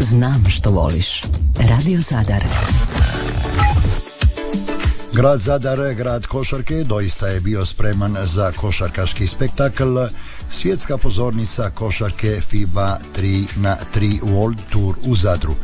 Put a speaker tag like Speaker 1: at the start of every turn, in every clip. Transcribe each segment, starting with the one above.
Speaker 1: Znam što voliš. Radio Zadar.
Speaker 2: Grad Zadar, grad košarke, doista je bio spreman za košarkaški spektakl. Svjetska pozornica košarke FIBA 3x3 World Tour u Zadru.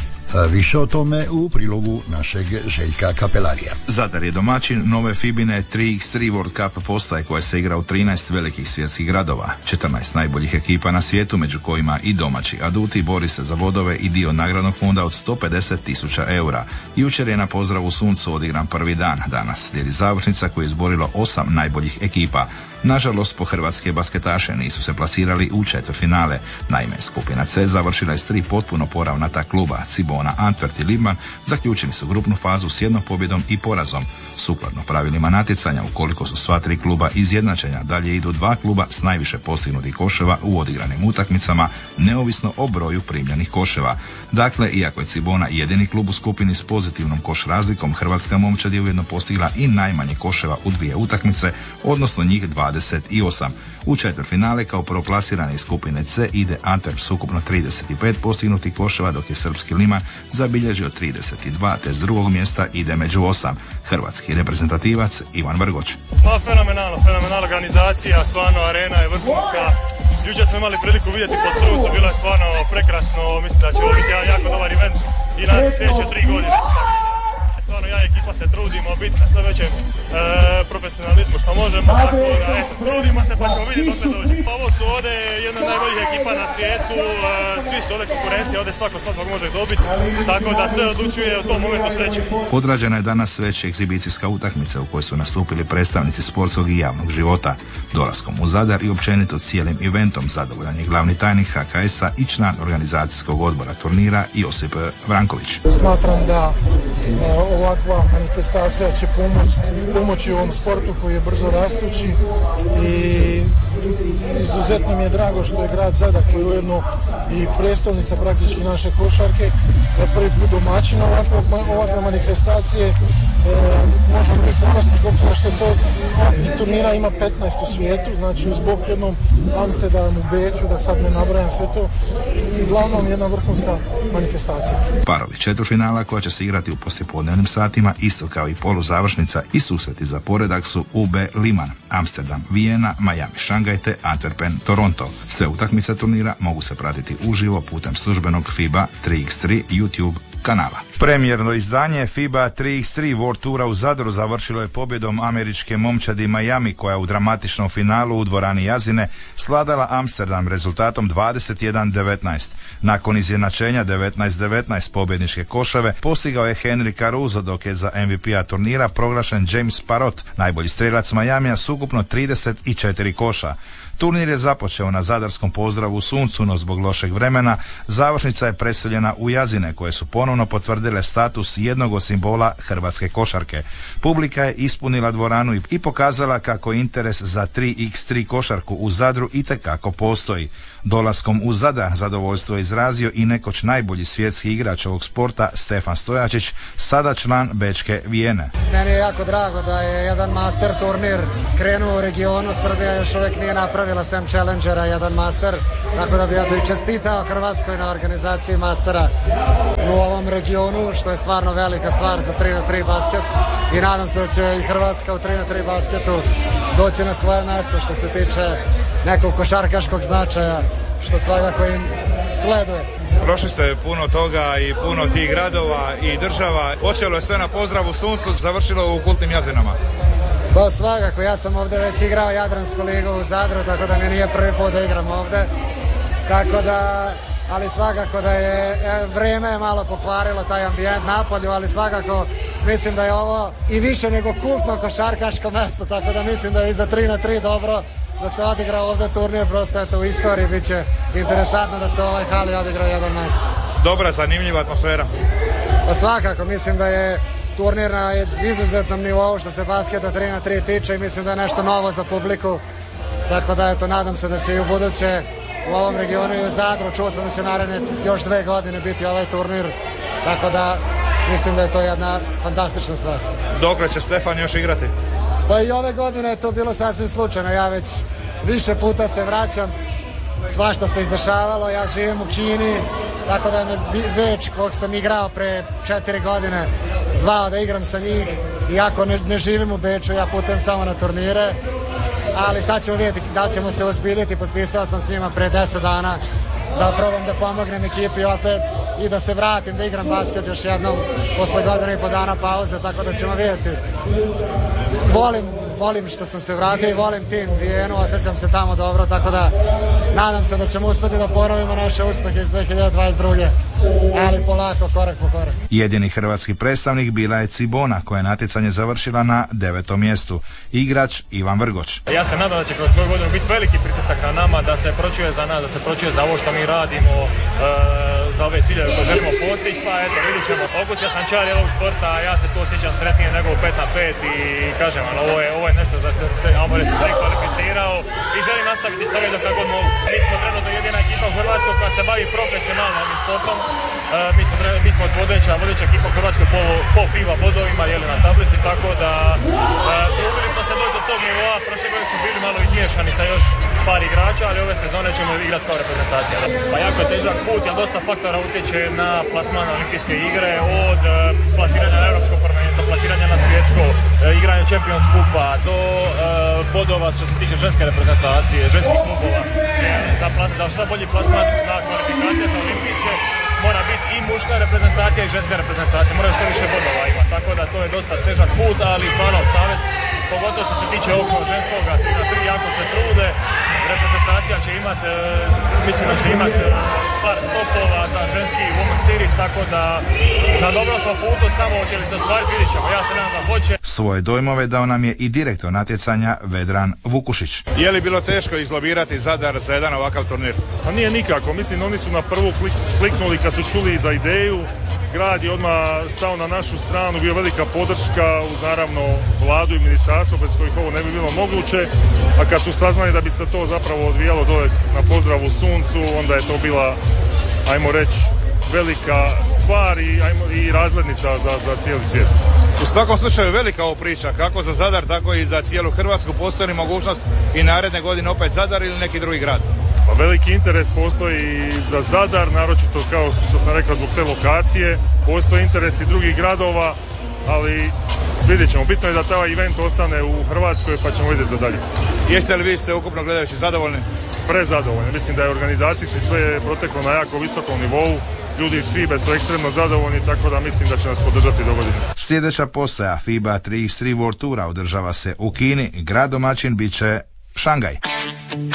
Speaker 2: Više o tome u prilogu našeg Željka Kapelarija.
Speaker 3: Zadar je domaćin nove FIBA-ine 3x3 World Cup postaje koja se igra u 13 velikih svjetskih gradova. 14 najboljih ekipa na svijetu, među kojima i domaći aduti, bori se za bodove i dio nagradnog fonda od 150.000 eura. Jučer je na pozdravu suncu odigran prvi dan. Danas slijedi završnica koju je izborilo 8 najboljih ekipa. Nažalost, po hrvatske basketaše nisu se plasirali u četvrtfinale. Naime, skupina C završila je s 3 potpuno poravnata kluba, Cibona, Antwerp i Liban, zaključili su grupnu fazu s jednom pobjedom i porazom. Sukladno pravilima natjecanja, ukoliko su sva 3 kluba izjednačenja, dalje idu 2 kluba s najviše postignutih koševa u odigranim utakmicama, neovisno o broju primljenih koševa. Dakle, iako je Cibona jedini klub u skupini s pozitivnom koš razlikom, hrvatska momčad je ujedno postigla i najmanje koševa u 2 utakmice, odnosno njih 28. U četvrtfinale kao prvoplasirane iz skupine C ide Antwerp s ukupno 35 postignutih koševa, dok je srpski Liman zabilježio 32, te s drugog mjesta ide među 8 hrvatski reprezentativac Ivan Vrgoč.
Speaker 4: Fenomenalna organizacija, stvarno arena je vrhunska. Jučer smo imali priliku vidjeti po suncu, bilo je stvarno prekrasno, mislim da će ovo biti jedan jako dobar event i na sljedeće 3 godine. Stvarno ja i ekipa se trudimo biti na sve većem profesionalizmu što možemo, tako da trudimo se pa ćemo vidjeti dok se dođe. Pa ovo su ovdje jedna od najboljih ekipa na svijetu, svi su ovdje konkurencije, ovdje svakog može dobiti, tako da sve odlučuje u tom momentu sreće.
Speaker 3: Odrađena je danas već egzibicijska utakmica u kojoj su nastupili predstavnici sportskog i javnog života. Dolaskom u Zadar i općenito cijelim eventom zadovoljan je glavni tajnik HKS-a i član organizacijskog odbora turnira Josip Vranković.
Speaker 5: Smatram da ovakva manifestacija će pomoći ovom sportu koji je brzo rastući i izuzetno mi je drago što je grad Zadar, koji je ujedno i prestolnica praktički naše košarke, da prvi put domaćin ovakve manifestacije. Možemo biti ponosni zbog toga što to turnira ima 15 u svijetu, znači zbog jednom Amsterdamu, Beču, da sad ne nabrajam sve to, uglavnom jedna vrhunska manifestacija.
Speaker 3: Parovi četvrtfinala koja će se igrati u poslijepodnevnim satima, isto kao i poluzavršnica i susreti za poredak su UB Liman, Amsterdam, Vijena, Miami, Šangaj te Antwerpen, Toronto. Sve utakmice turnira mogu se pratiti uživo putem službenog FIBA 3x3 YouTube kanala. Premijerno izdanje FIBA 3x3 World Toura u Zadru završilo je pobjedom američke momčadi Miami, koja u dramatičnom finalu u dvorani Jazine svladala Amsterdam rezultatom 21-19. Nakon izjednačenja 19-19 pobjedničke koševe postigao je Henry Caruso, dok je za MVP-a turnira proglašen James Parrott, najbolji strelac Miamija s ukupno 34 koša. Turnir je započeo na zadarskom pozdravu suncu, no zbog lošeg vremena završnica je preseljena u Jazine, koje su ponovno potvrdile status jednog od simbola hrvatske košarke. Publika je ispunila dvoranu i pokazala kako interes za 3x3 košarku u Zadru itekako postoji. Dolaskom u Zadar zadovoljstvo je izrazio i nekoć najbolji svjetski igrač ovog sporta Stefan Stojačić, sada član bečke Vijene.
Speaker 6: Meni je jako drago da je jedan master turnir krenuo u regionu. Srbija još uvijek nije napravila sem Challengera jedan master, tako da bi ja to čestitao Hrvatskoj na organizaciji mastera u ovom regionu, što je stvarno velika stvar za 3x3 basket, i nadam se da će i Hrvatska u 3x3 basketu doći na svoje mjesto što se tiče nekog košarkaškog značaja, što svakako im sleduje.
Speaker 7: Prošli ste puno toga i puno tih gradova i država. Počelo je sve na pozdravu suncu, završilo u kultnim Jazinama.
Speaker 6: Pa svakako, ja sam ovdje već igrao Jadransku ligu u Zadru, tako da mi nije prvi put da igram ovdje. Tako da, ali svakako da je vrijeme malo pokvarilo taj ambijent napolju, ali svakako mislim da je ovo i više nego kultno košarkaško mjesto, tako da mislim da je i za 3x3 dobro da se odigra ovdje turnir, prosto je to u istoriji, bit će interesantno da se u ovoj hali odigra jedan mjesto.
Speaker 7: Dobra, zanimljiva atmosfera.
Speaker 6: Pa svakako, mislim da je turnir na izuzetnom nivou što se basketa 3x3 tiče i mislim da je nešto novo za publiku, tako da eto, nadam se da će i u buduće u ovom regionu i u Zadru, čuo sam da će naredne još 2 godine biti ovaj turnir, tako da mislim da je to jedna fantastična stvar.
Speaker 7: Dokle će Stefan još igrati?
Speaker 6: Pa i ove godine je to bilo sasvim slučajno, ja već više puta se vraćam, svašta se izdešavalo, ja živim u Kini, tako da je me Beč kog sam igrao pre 4 godine zvao da igram sa njih, iako ne živim u Beču, ja putujem samo na turnire, ali sad ćemo vidjeti da li ćemo se ozbiljiti, potpisao sam s njima pre 10 dana da probam da pomognem ekipi opet i da se vratim da igram basket još jednom posle godina i po dana pauze, tako da ćemo vidjeti. Volim što sam se vratio i volim tim Vijenu, osjećam se tamo dobro, tako da nadam se da ćemo uspjeti da ponovimo naše uspjehe iz 2022. Ali polako, korak po korak.
Speaker 3: Jedini hrvatski predstavnik bila je Cibona, koja je natjecanje završila na 9. mjestu. Igrač Ivan Vrgoč.
Speaker 4: Ja se nadam da će kroz svoju godinu biti veliki pritisak na nama, da se pročuje za nas, da se pročuje za ovo što mi radimo, za ove ciljeve koje želimo postići, pa eto, vidit ćemo. Okusio sam čar ovog sporta, ja se tu osjećam sretnije nego 5 na 5 i kažem, ovo je nešto za što sam se, ajmo reći, kvalificirao i želim nastaviti s ovim dok god mogu. Mi smo trenutno jedina ekipa u Hrvatskoj koja se bavi profesionalno ovim sportom. Mi smo vodeća ekipa u Hrvatskoj po FIBA bodovima, na tablici, tako da trudili smo se doći do tog nivoa. Prošle godine smo bili malo izmiješani sa još par igrača, ali ove sezone ćemo igrati kao reprezentacija. Pa jako je težak put, jer dosta faktora utječe na plasman olimpijske igre, od plasiranja na europsko prvenstvo, plasiranja na svjetsko, igranje Champions Kupa, do bodova što se tiče ženske reprezentacije, ženskih klubova. Za šta bolji plasman na kvalifikacije za olimpijske mora biti i muška reprezentacija i ženska reprezentacija, mora što više bodova ima, tako da to je dosta težak put, ali stvarno savez, pogotovo što se tiče ovog ženskoga 3x3, jako se trude, reprezentacija će imati, mislim da će imati par stopova za ženski Women Series, tako da na dobrom smo putu, samo hoće li se ostvariti, vidit ćemo, ja se nadam da hoće.
Speaker 3: Svoje dojmove dao nam je i direktor natjecanja Vedran Vukušić.
Speaker 7: Je li bilo teško izlobirati Zadar za jedan ovakav turnir?
Speaker 8: Pa nije nikako, mislim oni su na prvu kliknuli kad su čuli za ideju, grad je odmah stao na našu stranu, bio velika podrška uz naravno vladu i ministarstvo bez kojih ovo ne bi bilo moguće, a kad su saznali da bi se to zapravo odvijalo dole na pozdravu suncu, onda je to bila, ajmo reći, velika stvar i razglednica za cijeli svijet.
Speaker 7: U svakom slučaju velika ovo priča, kako za Zadar, tako i za cijelu Hrvatsku. Postoji mogućnost i naredne godine opet Zadar ili neki drugi grad?
Speaker 8: Pa veliki interes postoji za Zadar, naročito kao što sam rekao zbog te lokacije. Postoji interes i drugih gradova, ali vidjet ćemo. Bitno je da taj event ostane u Hrvatskoj, pa ćemo vidjeti za dalje.
Speaker 7: Jeste li vi se ukupno gledajući zadovoljni?
Speaker 8: Prezadovoljni. Mislim da je organizacijski sve proteklo na jako visokom nivou. Ljudi svi su ekstremno zadovoljni, tako da mislim da će nas podržati do godine.
Speaker 3: Sljedeća postaja FIBA 3x3 World Toura održava se u Kini. Grad domaćin bit će Šangaj.